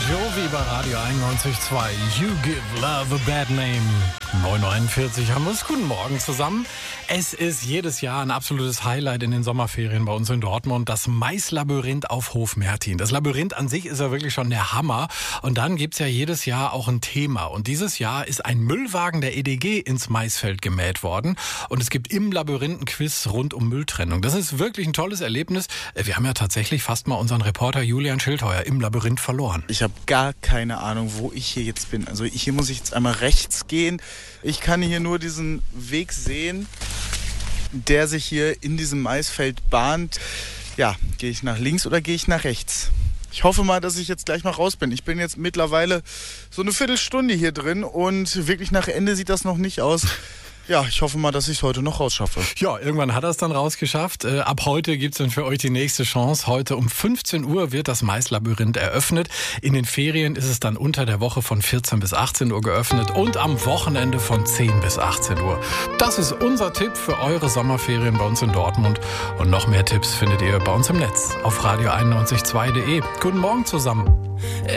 Jovi bei Radio 91.2. You give love a bad name. 9.41 Uhr haben wir es. Guten Morgen zusammen. Es ist jedes Jahr ein absolutes Highlight in den Sommerferien bei uns in Dortmund. Das Maislabyrinth auf Hof Mertin. Das Labyrinth an sich ist ja wirklich schon der Hammer. Und dann gibt's ja jedes Jahr auch ein Thema. Und dieses Jahr ist ein Müllwagen der EDG ins Maisfeld gemäht worden. Und es gibt im Labyrinth ein Quiz rund um Mülltrennung. Das ist wirklich ein tolles Erlebnis. Wir haben ja tatsächlich fast mal unseren Reporter Julian Schildheuer im Labyrinth verloren. Ich habe gar keine Ahnung, wo ich hier jetzt bin. Also hier muss ich jetzt einmal rechts gehen. Ich kann hier nur diesen Weg sehen, der sich hier in diesem Maisfeld bahnt. Ja, gehe ich nach links oder gehe ich nach rechts? Ich hoffe mal, dass ich jetzt gleich mal raus bin. Ich bin jetzt mittlerweile so eine Viertelstunde hier drin und wirklich nach Ende sieht das noch nicht aus. Ja, ich hoffe mal, dass ich es heute noch rausschaffe. Ja, irgendwann hat er es dann rausgeschafft. Ab heute gibt's dann für euch die nächste Chance. Heute um 15 Uhr wird das Maislabyrinth eröffnet. In den Ferien ist es dann unter der Woche von 14 bis 18 Uhr geöffnet und am Wochenende von 10 bis 18 Uhr. Das ist unser Tipp für eure Sommerferien bei uns in Dortmund. Und noch mehr Tipps findet ihr bei uns im Netz auf radio91.2.de. Guten Morgen zusammen.